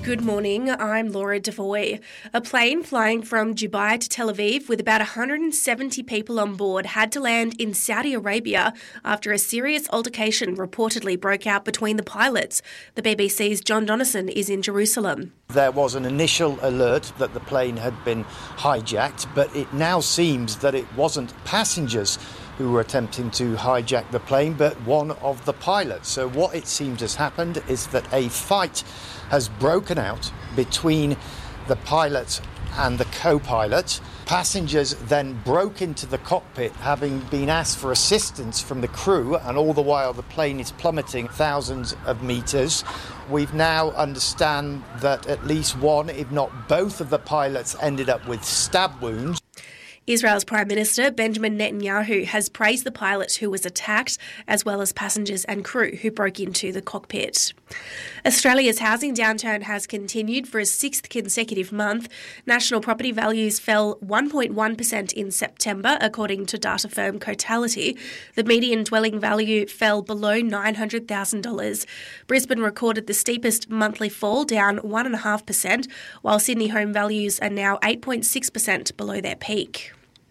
Good morning, I'm Laura Devoy. A plane flying from Dubai to Tel Aviv with about 170 people on board had to land in Saudi Arabia after a serious altercation reportedly broke out between the pilots. The BBC's John Donnison is in Jerusalem. There was an initial alert that the plane had been hijacked, but it now seems that it wasn't passengers who were attempting to hijack the plane, but one of the pilots. So what it seems has happened is that a fight has broken out between the pilot and the co-pilot. Passengers then broke into the cockpit, having been asked for assistance from the crew, and all the while the plane is plummeting thousands of metres. We've now understand that at least one, if not both of the pilots ended up with stab wounds. Israel's Prime Minister Benjamin Netanyahu has praised the pilot who was attacked, as well as passengers and crew who broke into the cockpit. Australia's housing downturn has continued for a sixth consecutive month. National property values fell 1.1% in September, according to data firm Cotality. The median dwelling value fell below $900,000. Brisbane recorded the steepest monthly fall, down 1.5%, while Sydney home values are now 8.6% below their peak.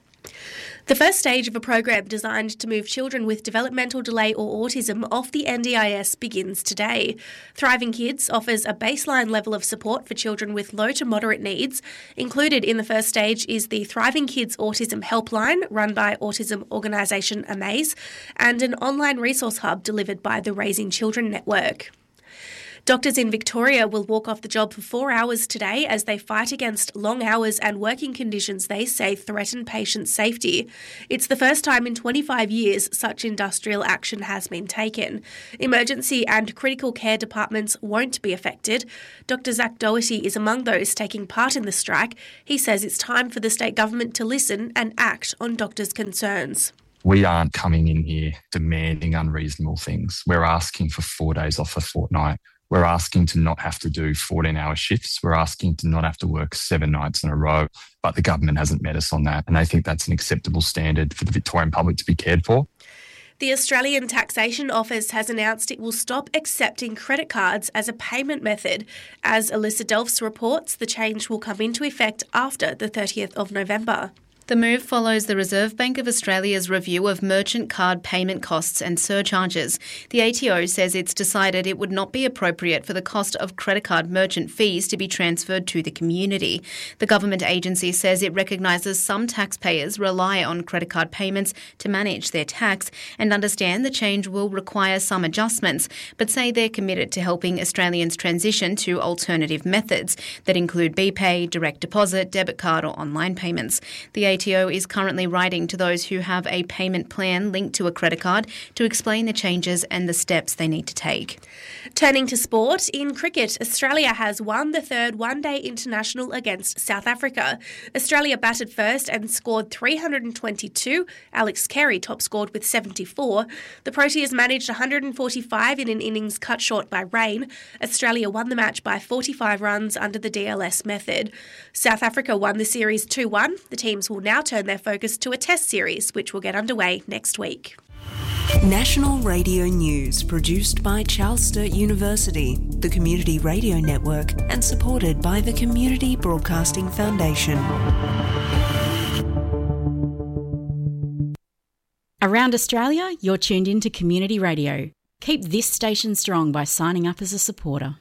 The first stage of a program designed to move children with developmental delay or autism off the NDIS begins today. Thriving Kids offers a baseline level of support for children with low to moderate needs. Included in the first stage is the Thriving Kids Autism Helpline, run by autism organisation Amaze, and an online resource hub delivered by the Raising Children Network. Doctors in Victoria will walk off the job for 4 hours today as they fight against long hours and working conditions they say threaten patient safety. It's the first time in 25 years such industrial action has been taken. Emergency and critical care departments won't be affected. Dr Zach Doherty is among those taking part in the strike. He says it's time for the state government to listen and act on doctors' concerns. We aren't coming in here demanding unreasonable things. We're asking for 4 days off a fortnight. We're asking to not have to do 14-hour shifts. We're asking to not have to work 7 nights in a row. But the government hasn't met us on that. And they think that's an acceptable standard for the Victorian public to be cared for. The Australian Taxation Office has announced it will stop accepting credit cards as a payment method. As Alyssa Delfs reports, the change will come into effect after the 30th of November. The move follows the Reserve Bank of Australia's review of merchant card payment costs and surcharges. The ATO says it's decided it would not be appropriate for the cost of credit card merchant fees to be transferred to the community. The government agency says it recognises some taxpayers rely on credit card payments to manage their tax and understand the change will require some adjustments, but say they're committed to helping Australians transition to alternative methods that include BPay, direct deposit, debit card or online payments. The ATO is currently writing to those who have a payment plan linked to a credit card to explain the changes and the steps they need to take. Turning to sport, in cricket, Australia has won the third one-day international against South Africa. Australia batted first and scored 322. Alex Carey top scored with 74. The Proteas managed 145 in an innings cut short by rain. Australia won the match by 45 runs under the DLS method. South Africa won the series 2-1. The teams will now turn their focus to a test series, which will get underway next week. National Radio News, produced by Charles Sturt University, the Community Radio Network, and supported by the Community Broadcasting Foundation. Around Australia, you're tuned in to Community Radio. Keep this station strong by signing up as a supporter.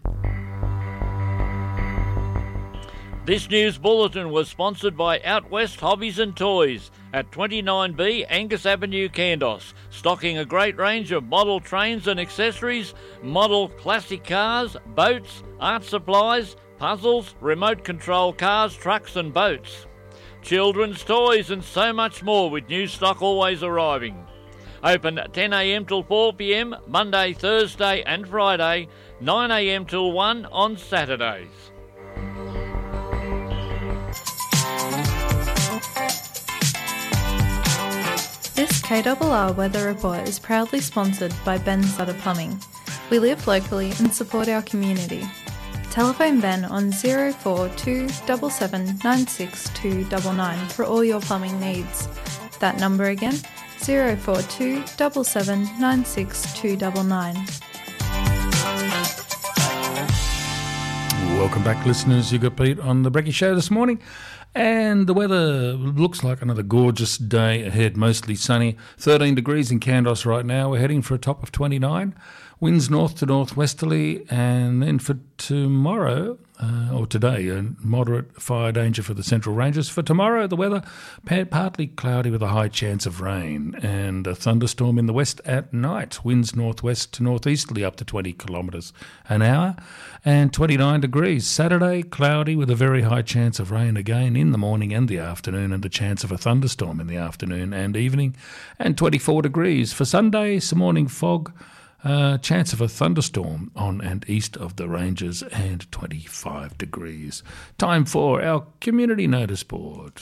This news bulletin was sponsored by Out West Hobbies and Toys at 29B Angus Avenue, Kandos, stocking a great range of model trains and accessories, model classic cars, boats, art supplies, puzzles, remote control cars, trucks and boats, children's toys and so much more, with new stock always arriving. Open 10am till 4pm, Monday, Thursday and Friday, 9am till 1 on Saturdays. This KRR Weather Report is proudly sponsored by Ben Sutter Plumbing. We live locally and support our community. Telephone Ben on 042 7796299 for all your plumbing needs. That number again, 042 7796299. Welcome back, listeners. You got Pete on the Brekkie Show this morning. And the weather looks like another gorgeous day ahead, mostly sunny. 13 degrees in Kandos right now. We're heading for a top of 29. Winds north to northwesterly. And then for tomorrow, or today, a moderate fire danger for the Central Ranges. For tomorrow, the weather partly cloudy with a high chance of rain and a thunderstorm in the west at night. Winds northwest to northeasterly up to 20 kilometres an hour and 29 degrees. Saturday, cloudy with a very high chance of rain again in the morning and the afternoon, and the chance of a thunderstorm in the afternoon and evening, and 24 degrees. For Sunday, some morning fog, chance of a thunderstorm on and east of the ranges, and 25 degrees. Time for our community notice board.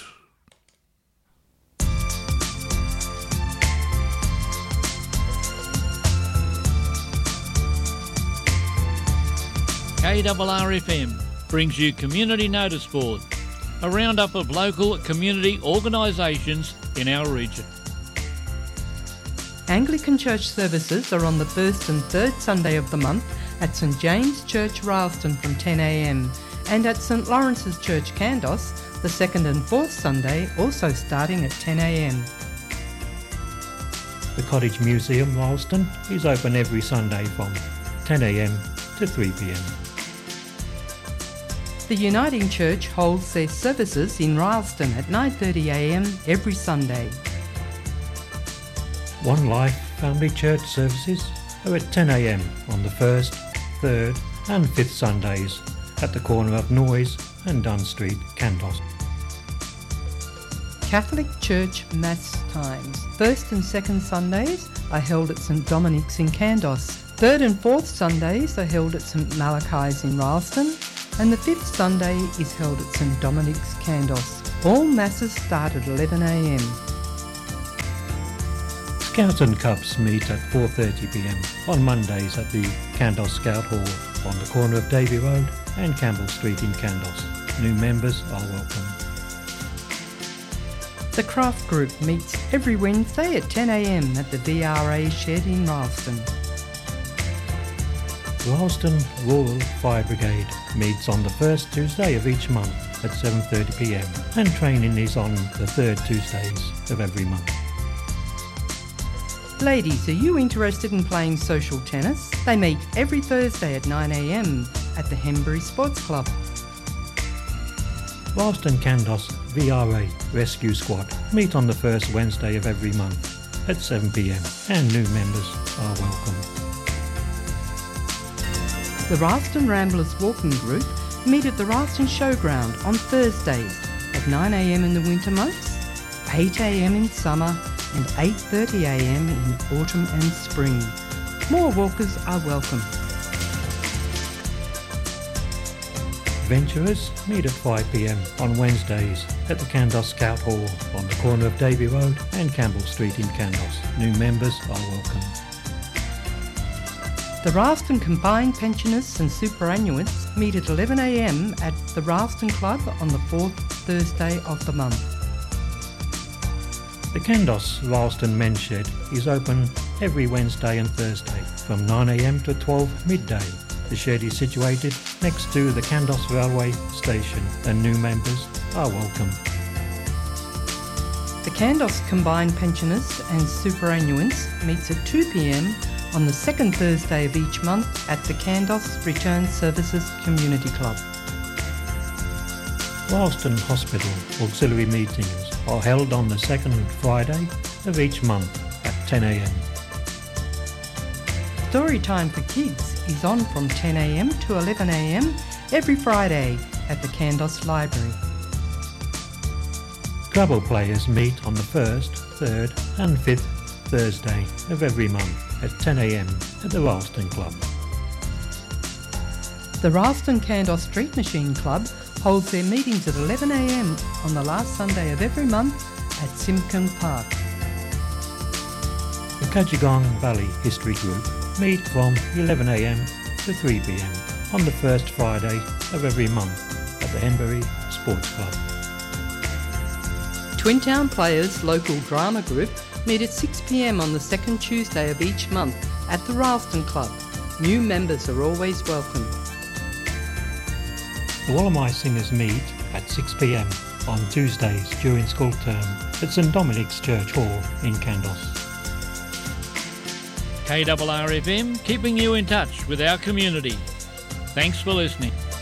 KRRFM brings you Community Notice Board, a roundup of local community organisations in our region. Anglican Church services are on the first and third Sunday of the month at St James Church, Rylstone from 10 a.m, and at St Lawrence's Church, Kandos, the second and fourth Sunday, also starting at 10 a.m. The Cottage Museum, Rylstone, is open every Sunday from 10 a.m. to 3 p.m. The Uniting Church holds their services in Rylstone at 9:30 a.m. every Sunday. One Life Family Church services are at 10 a.m. on the 1st, 3rd and 5th Sundays at the corner of Noyes and Dunn Street, Kandos. Catholic Church Mass times. First and second Sundays are held at St Dominic's in Kandos. Third and fourth Sundays are held at St Malachi's in Rylstone, and the fifth Sunday is held at St Dominic's, Kandos. All Masses start at 11 a.m. Scouts and Cubs meet at 4:30 p.m. on Mondays at the Kandos Scout Hall on the corner of Davy Road and Campbell Street in Kandos. New members are welcome. The Craft Group meets every Wednesday at 10 a.m. at the VRA shed in Rylstone. Rylstone Rural Fire Brigade meets on the first Tuesday of each month at 7:30 p.m. and training is on the third Tuesdays of every month. Ladies, are you interested in playing social tennis? They meet every Thursday at 9 a.m. at the Henbury Sports Club. Rylstone Kandos VRA Rescue Squad meet on the first Wednesday of every month at 7 p.m. and new members are welcome. The Rylstone Ramblers Walking Group meet at the Rylstone Showground on Thursdays at 9 a.m. in the winter months, 8 a.m. in summer and 8:30 a.m. in autumn and spring. More walkers are welcome. Adventurers meet at 5 p.m. on Wednesdays at the Kandos Scout Hall on the corner of Davy Road and Campbell Street in Kandos. New members are welcome. The Rylstone Combined Pensioners and Superannuants meet at 11 a.m. at the Rylstone Club on the fourth Thursday of the month. The Kandos Rylstone Men's Shed is open every Wednesday and Thursday from 9 a.m. to 12 midday. The shed is situated next to the Kandos Railway Station and new members are welcome. The Kandos Combined Pensioners and Superannuants meets at 2 p.m. on the second Thursday of each month at the Kandos Return Services Community Club. Rylstone Hospital auxiliary meetings are held on the second Friday of each month at 10 a.m. Story time for kids is on from 10 a.m. to 11 a.m. every Friday at the Kandos Library. Scrabble players meet on the first, third and fifth Thursday of every month at 10 a.m. at the Rylstone Club. The Rylstone Kandos Street Machine Club holds their meetings at 11 a.m. on the last Sunday of every month at Simkin Park. The Cudgegong Valley History Group meet from 11 a.m. to 3 p.m. on the first Friday of every month at the Henbury Sports Club. Twin Town Players Local Drama Group meet at 6 p.m. on the second Tuesday of each month at the Rylstone Club. New members are always welcome. The Wollamai Singers meet at 6 p.m. on Tuesdays during school term at St Dominic's Church Hall in Kandos. KRRFM, keeping you in touch with our community. Thanks for listening.